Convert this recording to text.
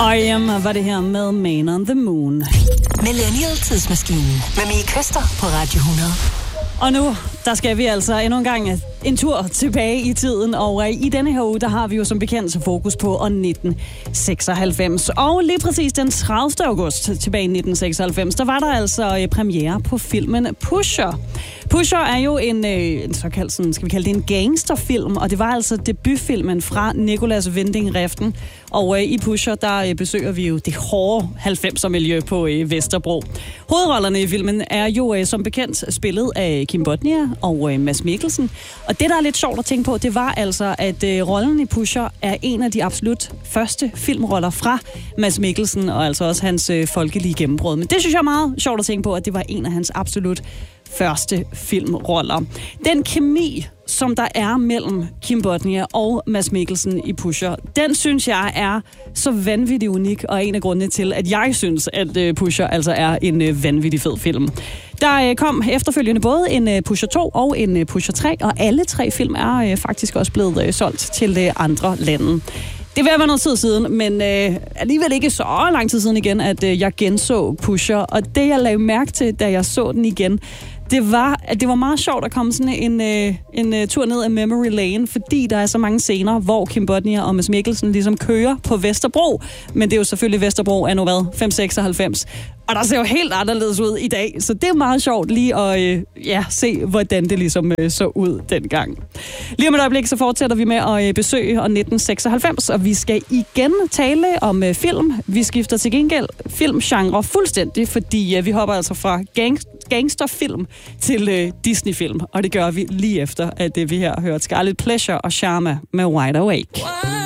R.E.M. var det her med Man on the Moon. Millennial Tidsmaskinen med Mie Køster på Radio 100. Og nu, der skal vi altså endnu en gang en tur tilbage i tiden, og i denne her uge, der har vi jo som bekendt fokus på 1996. Og lige præcis den 30. august tilbage i 1996, der var der altså premiere på filmen Pusher. Pusher er jo en såkaldt, sådan, skal vi kalde det en gangsterfilm, og det var altså debutfilmen fra Nicolas Winding Refn. Og i Pusher, der besøger vi jo det hårde 90'er-miljø på Vesterbro. Hovedrollerne i filmen er jo som bekendt spillet af Kim Bodnia og Mads Mikkelsen. Og det, der er lidt sjovt at tænke på, det var altså, at rollen i Pusher er en af de absolut første filmroller fra Mads Mikkelsen, og altså også hans folkelige gennembrud. Men det synes jeg er meget sjovt at tænke på, at det var en af hans absolut første filmroller. Den kemi, som der er mellem Kim Bodnia og Mads Mikkelsen i Pusher, den synes jeg er så vanvittig unik, og en af grundene til, at jeg synes, at Pusher altså er en vanvittig fed film. Der kom efterfølgende både en Pusher 2 og en Pusher 3, og alle tre film er faktisk også blevet solgt til andre lande. Det vil være noget tid siden, men alligevel ikke så lang tid siden igen, at jeg genså Pusher. Og det, jeg lagde mærke til, da jeg så den igen, det var, at det var meget sjovt at komme sådan en tur ned af Memory Lane, fordi der er så mange scener, hvor Kim Bodnia og Mads Mikkelsen ligesom kører på Vesterbro. Men det er jo selvfølgelig Vesterbro er nu hvad? 596. Og der ser jo helt anderledes ud i dag, så det er meget sjovt lige at se, hvordan det ligesom så ud dengang. Lige om et øjeblik, så fortsætter vi med at besøge 1996, og vi skal igen tale om film. Vi skifter til gengæld filmgenre fuldstændig, fordi vi hopper altså fra gangsterfilm til Disney-film, og det gør vi lige efter, at vi her har hørt Scarlet Pleasure og Sharma med Wide Awake.